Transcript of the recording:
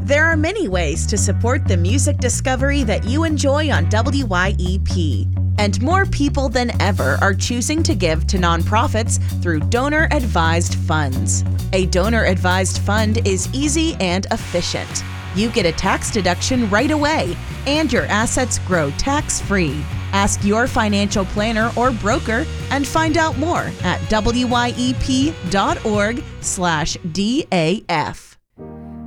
There are many ways to support the music discovery that you enjoy on WYEP. And more people than ever are choosing to give to nonprofits through donor-advised funds. A donor-advised fund is easy and efficient. You get a tax deduction right away, and your assets grow tax-free. Ask your financial planner or broker and find out more at wyep.org/DAF.